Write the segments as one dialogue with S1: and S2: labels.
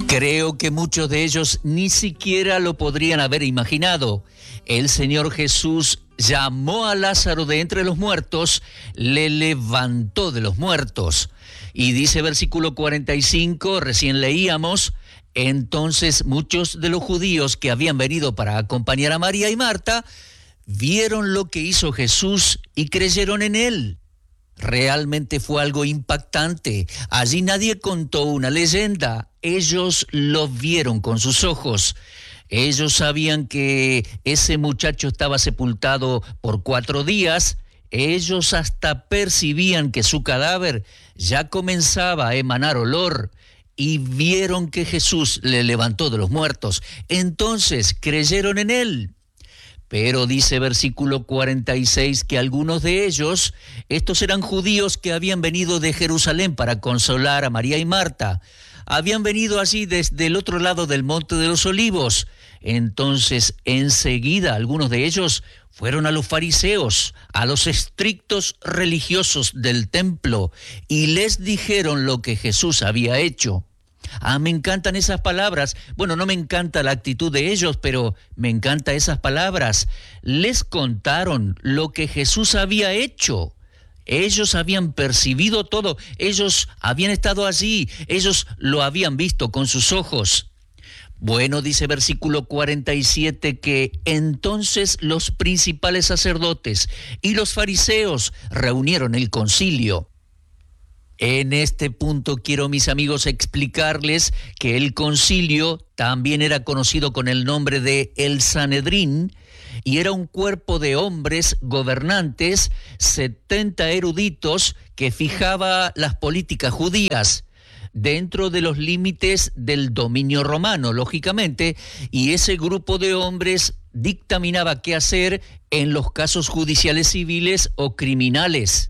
S1: Creo que muchos de ellos ni siquiera lo podrían haber imaginado. El Señor Jesús llamó a Lázaro de entre los muertos, le levantó de los muertos. Y dice versículo 45, recién leíamos, entonces muchos de los judíos que habían venido para acompañar a María y Marta, vieron lo que hizo Jesús y creyeron en él. Realmente fue algo impactante. Allí nadie contó una leyenda. Ellos lo vieron con sus ojos. Ellos sabían que ese muchacho estaba sepultado por 4 días. Ellos hasta percibían que su cadáver ya comenzaba a emanar olor y vieron que Jesús le levantó de los muertos. Entonces creyeron en él. Pero dice versículo 46 que algunos de ellos, estos eran judíos que habían venido de Jerusalén para consolar a María y Marta, habían venido allí desde el otro lado del Monte de los Olivos. Entonces, enseguida, algunos de ellos fueron a los fariseos, a los estrictos religiosos del templo, y les dijeron lo que Jesús había hecho. Me encantan esas palabras. Bueno, no me encanta la actitud de ellos, pero me encantan esas palabras. Les contaron lo que Jesús había hecho. Ellos habían percibido todo. Ellos habían estado allí. Ellos lo habían visto con sus ojos. Bueno, dice versículo 47 que entonces los principales sacerdotes y los fariseos reunieron el concilio. En este punto quiero, mis amigos, explicarles que el concilio también era conocido con el nombre de el Sanedrín y era un cuerpo de hombres gobernantes, 70 eruditos que fijaba las políticas judías dentro de los límites del dominio romano, lógicamente, y ese grupo de hombres dictaminaba qué hacer en los casos judiciales civiles o criminales.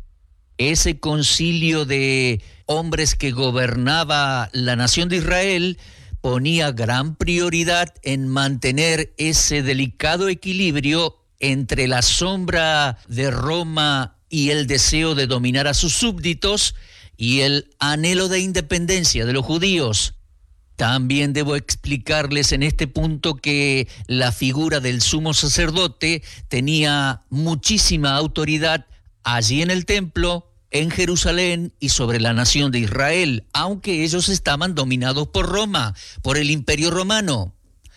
S1: Ese concilio de hombres que gobernaba la nación de Israel ponía gran prioridad en mantener ese delicado equilibrio entre la sombra de Roma y el deseo de dominar a sus súbditos y el anhelo de independencia de los judíos. También debo explicarles en este punto que la figura del sumo sacerdote tenía muchísima autoridad allí en el templo, en Jerusalén y sobre la nación de Israel, aunque ellos estaban dominados por Roma, por el Imperio Romano.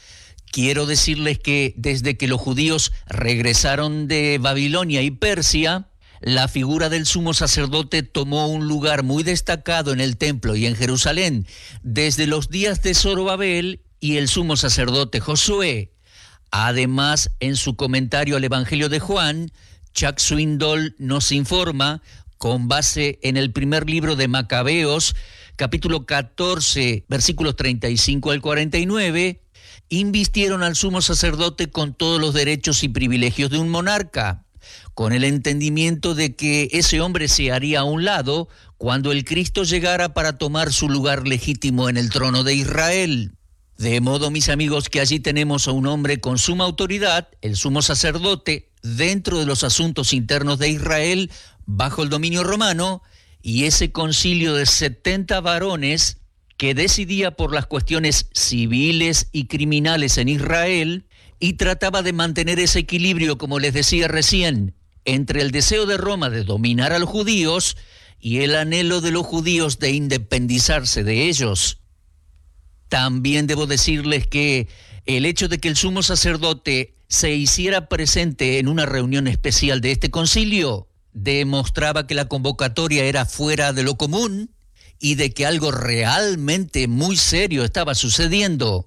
S1: Quiero decirles que desde que los judíos regresaron de Babilonia y Persia, la figura del sumo sacerdote tomó un lugar muy destacado en el templo y en Jerusalén, desde los días de Zorobabel y el sumo sacerdote Josué. Además, en su comentario al Evangelio de Juan, Chuck Swindoll nos informa, con base en el primer libro de Macabeos, capítulo 14, versículos 35 al 49, invistieron al sumo sacerdote con todos los derechos y privilegios de un monarca, con el entendimiento de que ese hombre se haría a un lado cuando el Cristo llegara para tomar su lugar legítimo en el trono de Israel. De modo, mis amigos, que allí tenemos a un hombre con suma autoridad, el sumo sacerdote, dentro de los asuntos internos de Israel, bajo el dominio romano, y ese concilio de 70 varones que decidía por las cuestiones civiles y criminales en Israel y trataba de mantener ese equilibrio, como les decía recién, entre el deseo de Roma de dominar a los judíos y el anhelo de los judíos de independizarse de ellos. También debo decirles que el hecho de que el sumo sacerdote se hiciera presente en una reunión especial de este concilio demostraba que la convocatoria era fuera de lo común y de que algo realmente muy serio estaba sucediendo.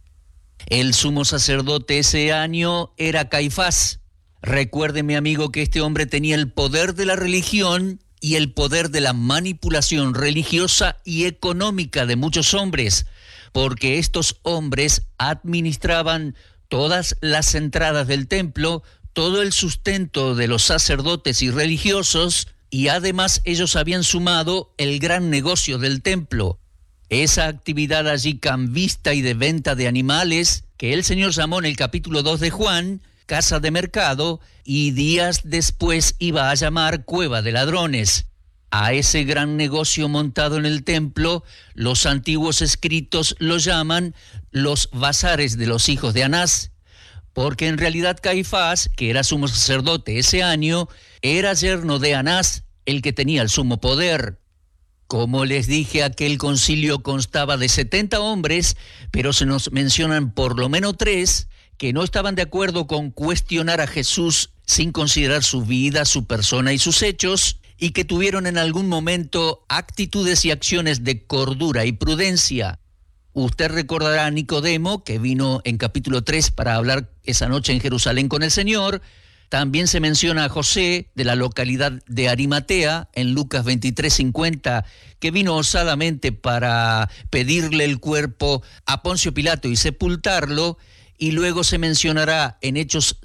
S1: El sumo sacerdote ese año era Caifás. Recuerde, mi amigo, que este hombre tenía el poder de la religión y el poder de la manipulación religiosa y económica de muchos hombres, porque estos hombres administraban todas las entradas del templo, todo el sustento de los sacerdotes y religiosos, y además ellos habían sumado el gran negocio del templo, esa actividad allí cambista y de venta de animales que el Señor llamó en el capítulo 2 de Juan, casa de mercado, y días después iba a llamar cueva de ladrones. A ese gran negocio montado en el templo, los antiguos escritos lo llaman los bazares de los hijos de Anás, porque en realidad Caifás, que era sumo sacerdote ese año, era yerno de Anás, el que tenía el sumo poder. Como les dije, aquel concilio constaba de 70 hombres, pero se nos mencionan por lo menos 3 que no estaban de acuerdo con cuestionar a Jesús sin considerar su vida, su persona y sus hechos, y que tuvieron en algún momento actitudes y acciones de cordura y prudencia. Usted recordará a Nicodemo, que vino en capítulo 3 para hablar esa noche en Jerusalén con el Señor. También se menciona a José, de la localidad de Arimatea, en Lucas 23:50, que vino osadamente para pedirle el cuerpo a Poncio Pilato y sepultarlo. Y luego se mencionará en Hechos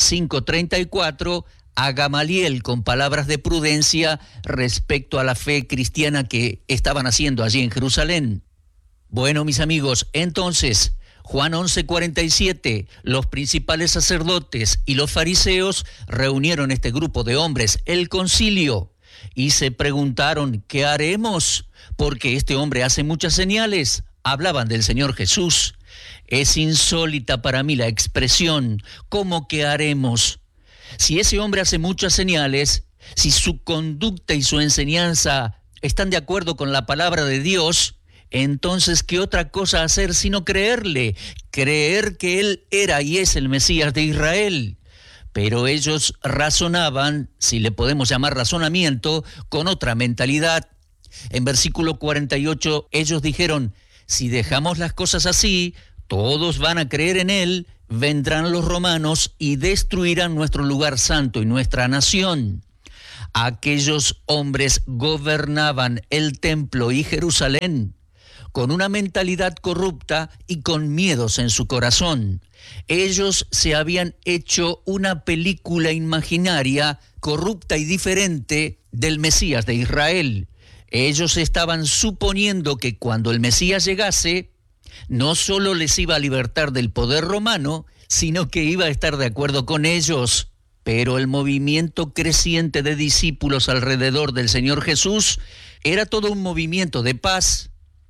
S1: 5:34 a Gamaliel con palabras de prudencia respecto a la fe cristiana que estaban haciendo allí en Jerusalén. Bueno, mis amigos, entonces, Juan 11:47, los principales sacerdotes y los fariseos reunieron este grupo de hombres, el concilio, y se preguntaron, ¿qué haremos? Porque este hombre hace muchas señales. Hablaban del Señor Jesús. Es insólita para mí la expresión, ¿cómo que haremos? Si ese hombre hace muchas señales, si su conducta y su enseñanza están de acuerdo con la palabra de Dios, entonces, ¿qué otra cosa hacer sino creerle? Creer que Él era y es el Mesías de Israel. Pero ellos razonaban, si le podemos llamar razonamiento, con otra mentalidad. En versículo 48, ellos dijeron, si dejamos las cosas así, todos van a creer en Él, vendrán los romanos y destruirán nuestro lugar santo y nuestra nación. Aquellos hombres gobernaban el templo y Jerusalén con una mentalidad corrupta y con miedos en su corazón. Ellos se habían hecho una película imaginaria, corrupta y diferente del Mesías de Israel. Ellos estaban suponiendo que cuando el Mesías llegase, no solo les iba a libertar del poder romano, sino que iba a estar de acuerdo con ellos. Pero el movimiento creciente de discípulos alrededor del Señor Jesús era todo un movimiento de paz.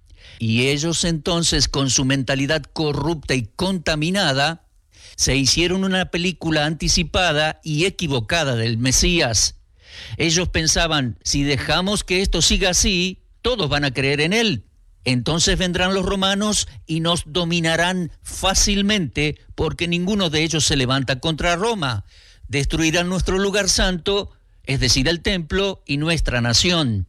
S1: Y ellos entonces, con su mentalidad corrupta y contaminada, se hicieron una película anticipada y equivocada del Mesías. Ellos pensaban, si dejamos que esto siga así, todos van a creer en Él. Entonces vendrán los romanos y nos dominarán fácilmente porque ninguno de ellos se levanta contra Roma. Destruirán nuestro lugar santo, es decir, el templo y nuestra nación.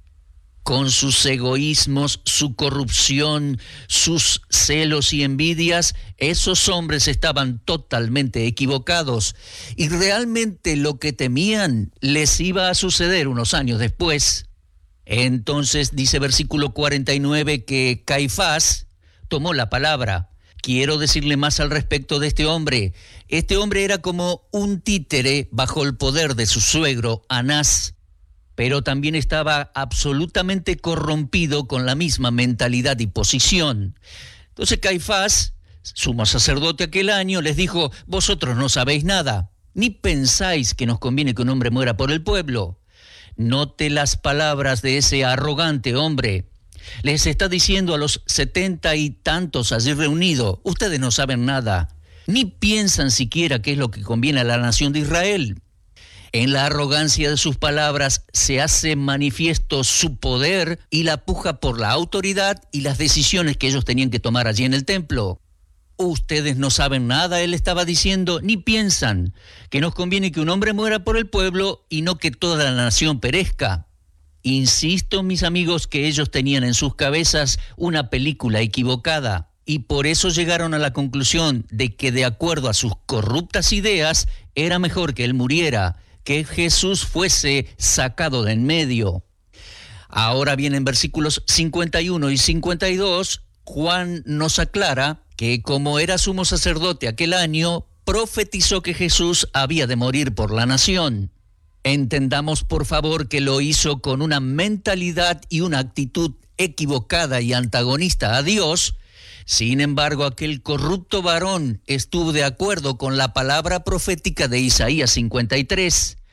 S1: Con sus egoísmos, su corrupción, sus celos y envidias, esos hombres estaban totalmente equivocados. Y realmente lo que temían les iba a suceder unos años después. Entonces dice versículo 49 que Caifás tomó la palabra. Quiero decirle más al respecto de este hombre. Este hombre era como un títere bajo el poder de su suegro, Anás, pero también estaba absolutamente corrompido con la misma mentalidad y posición. Entonces Caifás, sumo sacerdote aquel año, les dijo, vosotros no sabéis nada, ni pensáis que nos conviene que un hombre muera por el pueblo. Note las palabras de ese arrogante hombre. Les está diciendo a los 70 y tantos allí reunidos, ustedes no saben nada, ni piensan siquiera qué es lo que conviene a la nación de Israel. En la arrogancia de sus palabras se hace manifiesto su poder y la puja por la autoridad y las decisiones que ellos tenían que tomar allí en el templo. Ustedes no saben nada, él estaba diciendo, ni piensan que nos conviene que un hombre muera por el pueblo y no que toda la nación perezca. Insisto, mis amigos, que ellos tenían en sus cabezas una película equivocada y por eso llegaron a la conclusión de que de acuerdo a sus corruptas ideas era mejor que él muriera, que Jesús fuese sacado de en medio. Ahora bien, en versículos 51 y 52, Juan nos aclara que como era sumo sacerdote aquel año, profetizó que Jesús había de morir por la nación. Entendamos, por favor, que lo hizo con una mentalidad y una actitud equivocada y antagonista a Dios. Sin embargo, aquel corrupto varón estuvo de acuerdo con la palabra profética de Isaías 53.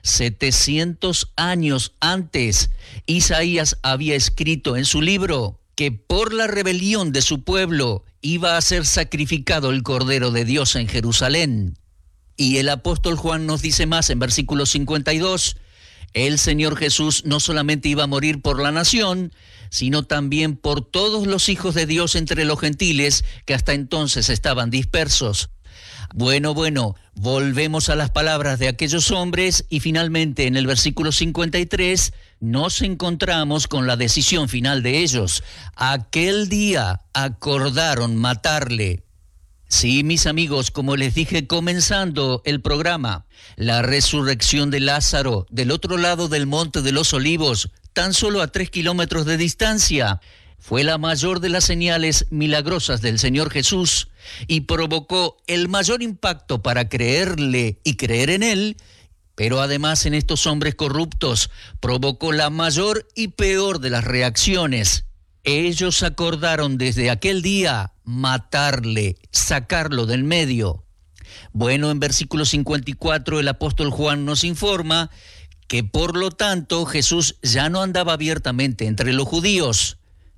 S1: 700 años antes, Isaías había escrito en su libro que por la rebelión de su pueblo iba a ser sacrificado el Cordero de Dios en Jerusalén. Y el apóstol Juan nos dice más en versículo 52, el Señor Jesús no solamente iba a morir por la nación, sino también por todos los hijos de Dios entre los gentiles que hasta entonces estaban dispersos. Bueno, volvemos a las palabras de aquellos hombres y finalmente en el versículo 53 nos encontramos con la decisión final de ellos. Aquel día acordaron matarle. Sí, mis amigos, como les dije comenzando el programa, la resurrección de Lázaro del otro lado del Monte de los Olivos, tan solo a 3 kilómetros de distancia, fue la mayor de las señales milagrosas del Señor Jesús y provocó el mayor impacto para creerle y creer en Él, pero además en estos hombres corruptos provocó la mayor y peor de las reacciones. Ellos acordaron desde aquel día matarle, sacarlo del medio. Bueno, en versículo 54 el apóstol Juan nos informa que por lo tanto Jesús ya no andaba abiertamente entre los judíos.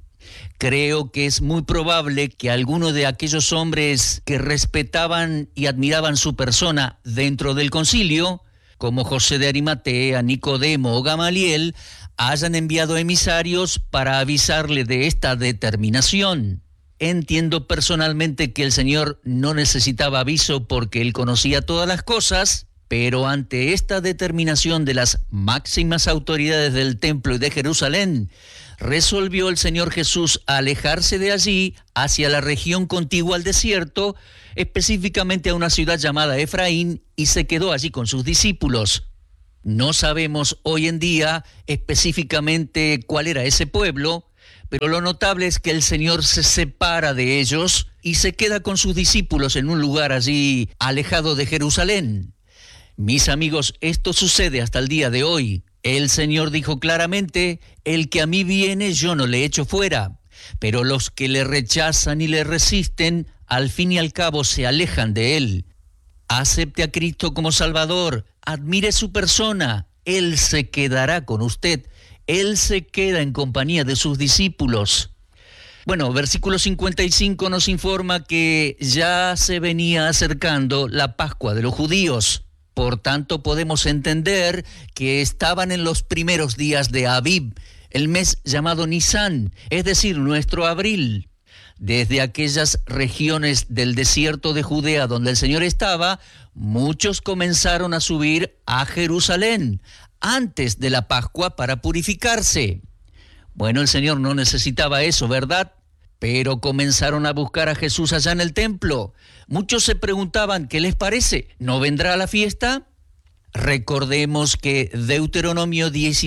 S1: Creo que es muy probable que algunos de aquellos hombres que respetaban y admiraban su persona dentro del concilio, como José de Arimatea, Nicodemo o Gamaliel, hayan enviado emisarios para avisarle de esta determinación. Entiendo personalmente que el Señor no necesitaba aviso porque Él conocía todas las cosas, pero ante esta determinación de las máximas autoridades del templo y de Jerusalén, resolvió el Señor Jesús alejarse de allí hacia la región contigua al desierto, específicamente a una ciudad llamada Efraín, y se quedó allí con sus discípulos. No sabemos hoy en día específicamente cuál era ese pueblo, pero lo notable es que el Señor se separa de ellos y se queda con sus discípulos en un lugar allí alejado de Jerusalén. Mis amigos, esto sucede hasta el día de hoy. El Señor dijo claramente, el que a mí viene yo no le echo fuera, pero los que le rechazan y le resisten, al fin y al cabo se alejan de Él. Acepte a Cristo como Salvador, admire su persona, Él se quedará con usted, Él se queda en compañía de sus discípulos. Bueno, versículo 55 nos informa que ya se venía acercando la Pascua de los judíos. Por tanto, podemos entender que estaban en los primeros días de Abib, el mes llamado Nisán, es decir, nuestro abril. Desde aquellas regiones del desierto de Judea donde el Señor estaba, muchos comenzaron a subir a Jerusalén antes de la Pascua para purificarse. Bueno, el Señor no necesitaba eso, ¿verdad? Pero comenzaron a buscar a Jesús allá en el templo. Muchos se preguntaban, ¿qué les parece? ¿No vendrá a la fiesta? Recordemos que Deuteronomio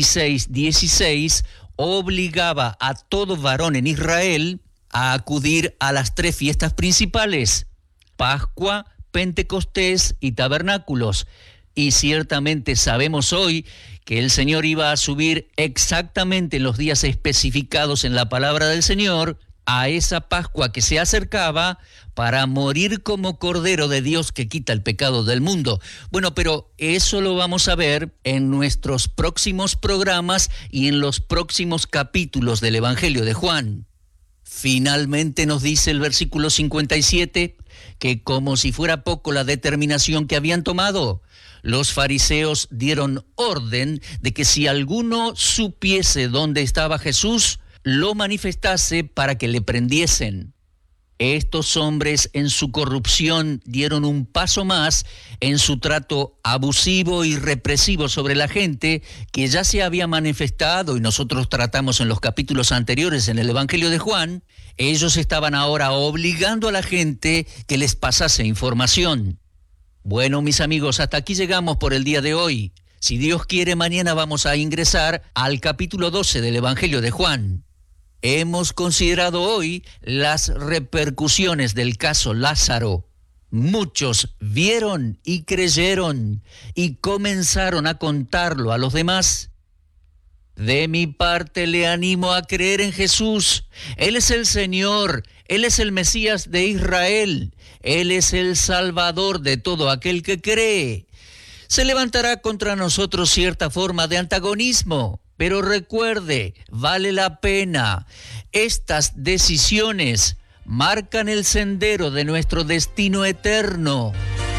S1: 16:16 obligaba a todo varón en Israel a acudir a las 3 fiestas principales, Pascua, Pentecostés y Tabernáculos. Y ciertamente sabemos hoy que el Señor iba a subir exactamente en los días especificados en la palabra del Señor a esa Pascua que se acercaba para morir como Cordero de Dios que quita el pecado del mundo. Bueno, pero eso lo vamos a ver en nuestros próximos programas y en los próximos capítulos del Evangelio de Juan. Finalmente nos dice el versículo 57 que como si fuera poco la determinación que habían tomado, los fariseos dieron orden de que si alguno supiese dónde estaba Jesús, lo manifestase para que le prendiesen. Estos hombres en su corrupción dieron un paso más en su trato abusivo y represivo sobre la gente que ya se había manifestado y nosotros tratamos en los capítulos anteriores en el Evangelio de Juan. Ellos estaban ahora obligando a la gente que les pasase información. Bueno, mis amigos, hasta aquí llegamos por el día de hoy. Si Dios quiere, mañana vamos a ingresar al capítulo 12 del Evangelio de Juan. Hemos considerado hoy las repercusiones del caso Lázaro. Muchos vieron y creyeron y comenzaron a contarlo a los demás. De mi parte le animo a creer en Jesús. Él es el Señor, Él es el Mesías de Israel, Él es el Salvador de todo aquel que cree. Se levantará contra nosotros cierta forma de antagonismo, pero recuerde, vale la pena. Estas decisiones marcan el sendero de nuestro destino eterno.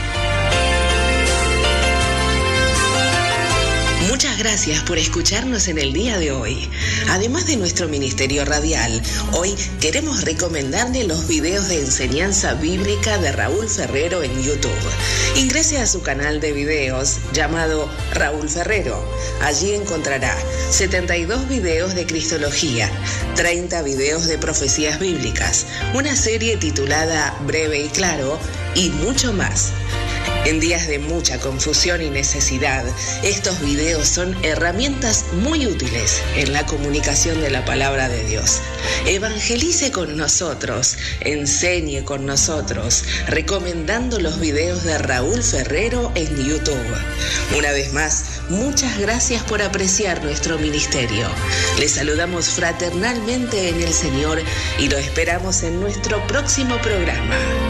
S2: Muchas gracias por escucharnos en el día de hoy. Además de nuestro ministerio radial, hoy queremos recomendarle los videos de enseñanza bíblica de Raúl Ferrero en YouTube. Ingrese a su canal de videos llamado Raúl Ferrero. Allí encontrará 72 videos de Cristología, 30 videos de profecías bíblicas, una serie titulada Breve y Claro y mucho más. En días de mucha confusión y necesidad, estos videos son herramientas muy útiles en la comunicación de la palabra de Dios. Evangelice con nosotros, enseñe con nosotros, recomendando los videos de Raúl Ferrero en YouTube. Una vez más, muchas gracias por apreciar nuestro ministerio. Les saludamos fraternalmente en el Señor y lo esperamos en nuestro próximo programa.